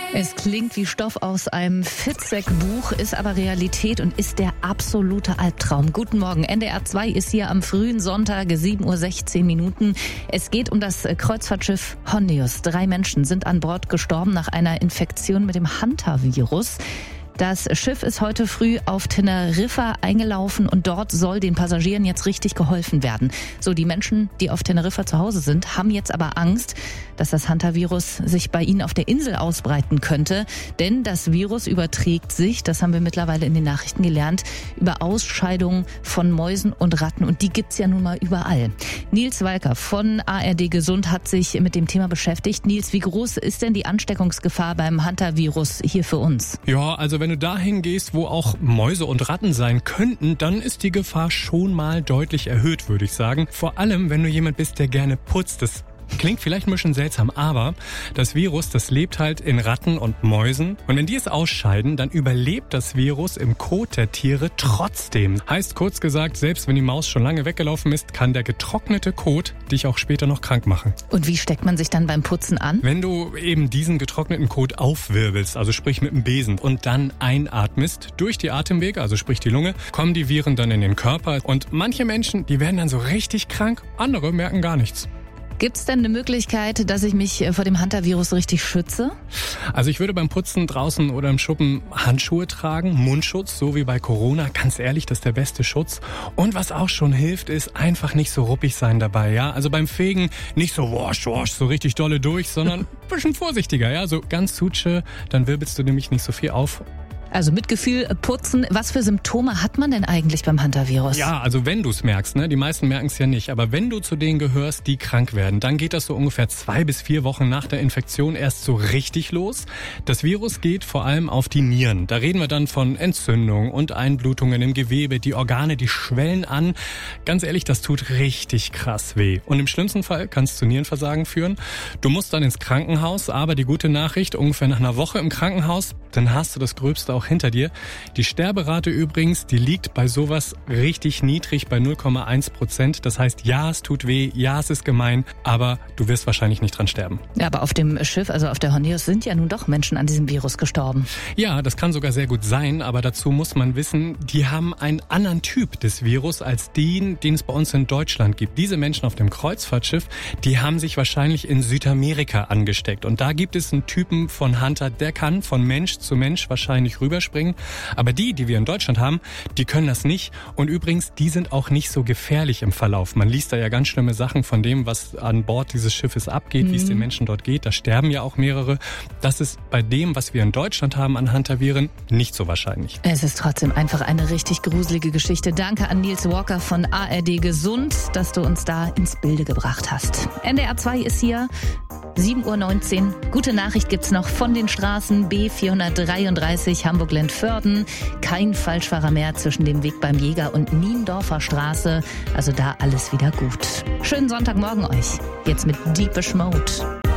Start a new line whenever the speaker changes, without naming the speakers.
Es klingt wie Stoff aus einem Fitzek-Buch, ist aber Realität und ist der absolute Albtraum. Guten Morgen, NDR 2 ist hier am frühen Sonntag, 7:16 Uhr. Es geht um das Kreuzfahrtschiff Hondius. 3 Menschen sind an Bord gestorben nach einer Infektion mit dem Hantavirus. Das Schiff ist heute früh auf Teneriffa eingelaufen und dort soll den Passagieren jetzt richtig geholfen werden. So, die Menschen, die auf Teneriffa zu Hause sind, haben jetzt aber Angst, dass das Hantavirus sich bei ihnen auf der Insel ausbreiten könnte. Denn das Virus überträgt sich, das haben wir mittlerweile in den Nachrichten gelernt, über Ausscheidungen von Mäusen und Ratten. Und die gibt's ja nun mal überall. Nils Walker von ARD Gesund hat sich mit dem Thema beschäftigt. Nils, wie groß ist denn die Ansteckungsgefahr beim Hantavirus hier für uns?
Ja, also wenn du dahin gehst, wo auch Mäuse und Ratten sein könnten, dann ist die Gefahr schon mal deutlich erhöht, würde ich sagen. Vor allem, wenn du jemand bist, der gerne putzt. Das klingt vielleicht ein bisschen seltsam, aber das Virus, das lebt halt in Ratten und Mäusen. Und wenn die es ausscheiden, dann überlebt das Virus im Kot der Tiere trotzdem. Heißt kurz gesagt, selbst wenn die Maus schon lange weggelaufen ist, kann der getrocknete Kot dich auch später noch krank machen.
Und wie steckt man sich dann beim Putzen an?
Wenn du eben diesen getrockneten Kot aufwirbelst, also sprich mit dem Besen, und dann einatmest, durch die Atemwege, also sprich die Lunge, kommen die Viren dann in den Körper. Und manche Menschen, die werden dann so richtig krank, andere merken gar nichts.
Gibt's denn eine Möglichkeit, dass ich mich vor dem Hantavirus richtig schütze?
Also ich würde beim Putzen draußen oder im Schuppen Handschuhe tragen, Mundschutz, so wie bei Corona. Ganz ehrlich, das ist der beste Schutz. Und was auch schon hilft, ist einfach nicht so ruppig sein dabei, ja. Also beim Fegen nicht so wasch, so richtig dolle durch, sondern ein bisschen vorsichtiger, ja. So ganz Zutsche, dann wirbelst du nämlich nicht so viel auf.
Also mit Gefühl putzen. Was für Symptome hat man denn eigentlich beim Hantavirus?
Ja, also wenn du es merkst, ne? Die meisten merken es ja nicht. Aber wenn du zu denen gehörst, die krank werden, dann geht das so ungefähr 2 bis 4 Wochen nach der Infektion erst so richtig los. Das Virus geht vor allem auf die Nieren. Da reden wir dann von Entzündung und Einblutungen im Gewebe. Die Organe, die schwellen an. Ganz ehrlich, das tut richtig krass weh. Und im schlimmsten Fall kann es zu Nierenversagen führen. Du musst dann ins Krankenhaus. Aber die gute Nachricht, ungefähr nach einer Woche im Krankenhaus, dann hast du das Gröbste auch hinter dir. Die Sterberate übrigens, die liegt bei sowas richtig niedrig, bei 0,1%. Das heißt, ja, es tut weh, ja, es ist gemein, aber du wirst wahrscheinlich nicht dran sterben.
Ja, aber auf dem Schiff, also auf der Hondius, sind ja nun doch Menschen an diesem Virus gestorben.
Ja, das kann sogar sehr gut sein, aber dazu muss man wissen, die haben einen anderen Typ des Virus als den es bei uns in Deutschland gibt. Diese Menschen auf dem Kreuzfahrtschiff, die haben sich wahrscheinlich in Südamerika angesteckt. Und da gibt es einen Typen von Hunter, der kann von Mensch zu Mensch wahrscheinlich rüberspringen. Aber die wir in Deutschland haben, die können das nicht. Und übrigens, die sind auch nicht so gefährlich im Verlauf. Man liest da ja ganz schlimme Sachen von dem, was an Bord dieses Schiffes abgeht, wie es den Menschen dort geht. Da sterben ja auch mehrere. Das ist bei dem, was wir in Deutschland haben an Hantaviren, nicht so wahrscheinlich.
Es ist trotzdem einfach eine richtig gruselige Geschichte. Danke an Nils Walker von ARD Gesund, dass du uns da ins Bilde gebracht hast. NDR 2 ist hier. 7:19 Uhr. Gute Nachricht gibt's noch von den Straßen B433 Hamburg-Lentförden. Kein Falschfahrer mehr zwischen dem Weg beim Jäger und Niendorfer Straße. Also da alles wieder gut. Schönen Sonntagmorgen euch. Jetzt mit Deepish Mode.